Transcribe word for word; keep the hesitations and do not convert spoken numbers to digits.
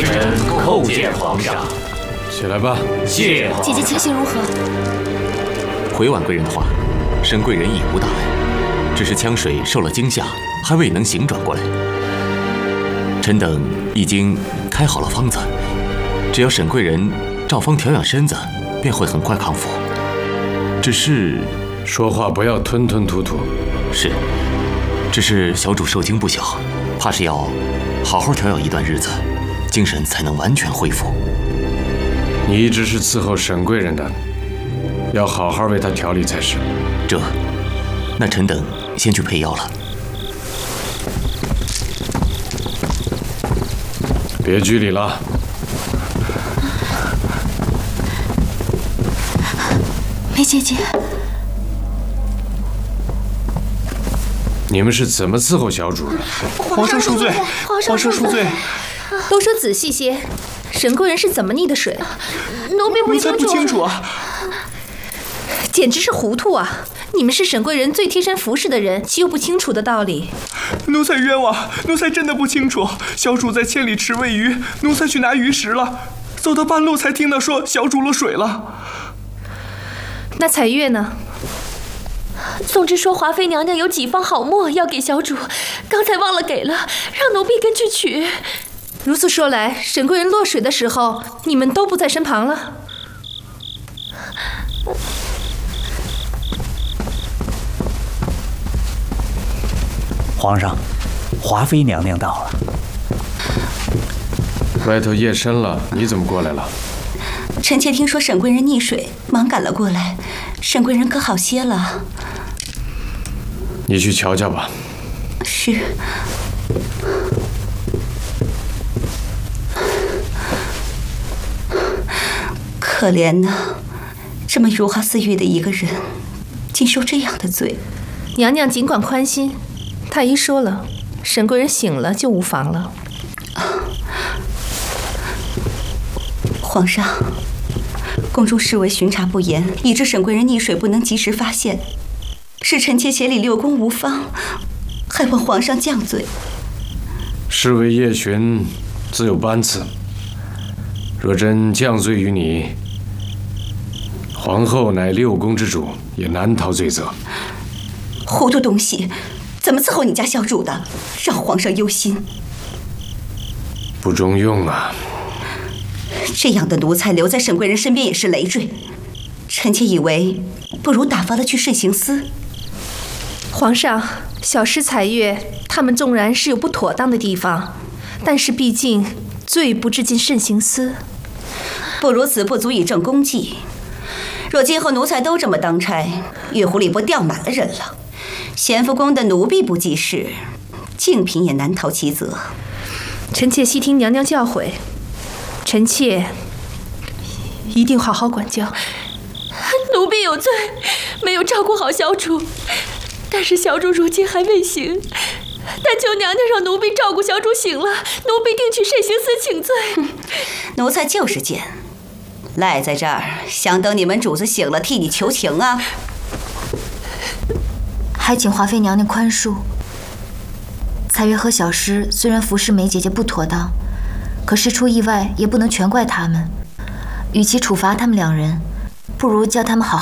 臣叩见皇上。 起来吧。 谢皇上。 姐姐情形如何？ 回婉贵人的话，沈贵人已无大碍，只是枪水受了惊吓，还未能醒转过来。臣等已经开好了方子，只要沈贵人照方调养身子，便会很快康复。只是说话不要吞吞吐吐。 是，只是小主受惊不小，怕是要好好调养一段日子，精神才能完全恢复。 你一直是伺候沈贵人的，要好好为她调理才是。 这，那臣等先去配药了。 别拘礼了。 梅姐姐， 你们是怎么伺候小主的？ 皇上恕罪，皇上恕罪。 都说仔细些，沈贵人是怎么溺的水？ 奴婢奴才不清楚啊。 简直是糊涂啊！你们是沈贵人最贴身服侍的人，岂有不清楚的道理？ 奴才冤枉，奴才真的不清楚。小主在千里池喂鱼，奴才去拿鱼食了，走到半路才听到说小主落水了。 那彩月呢？ 宋芝说华妃娘娘有几方好墨要给小主，刚才忘了给了，让奴婢跟去取。 如此说来，沈贵人落水的时候，你们都不在身旁了。 皇上，华妃娘娘到了。 外头夜深了，你怎么过来了？ 臣妾听说沈贵人溺水，忙赶了过来。沈贵人可好些了？ 你去瞧瞧吧。 是。可怜呐，这么如花似玉的一个人，竟受这样的罪。 娘娘尽管宽心，太医说了，沈贵人醒了就无妨了。 皇上，宫中侍卫巡查不严，以致沈贵人溺水不能及时发现，是臣妾协理六宫无方，还望皇上降罪。 侍卫夜巡自有班次，若真降罪于你，皇后乃六宫之主，也难逃罪责。 糊涂东西，怎么伺候你家小主的？让皇上忧心。 不中用啊！ 这样的奴才留在沈贵人身边也是累赘。臣妾以为，不如打发了去慎刑司。 皇上，小师彩月他们纵然是有不妥当的地方，但是毕竟罪不至进慎刑司。 不如此不足以正公绩。若今后奴才都这么当差，玉壶里不掉满了人了。咸福宫的奴婢不济事，静嫔也难逃其责。 臣妾悉听娘娘教诲，臣妾一定好好管教。 奴婢有罪，没有照顾好小主，但是小主如今还未醒，但求娘娘让奴婢照顾小主醒了，奴婢定去慎刑司请罪。 奴才就是贱，赖在这儿想等你们主子醒了替你求情啊！ 还请华妃娘娘宽恕。彩月和小师虽然服侍梅姐姐不妥当，可事出意外也不能全怪他们。与其处罚他们两人，不如叫他们好好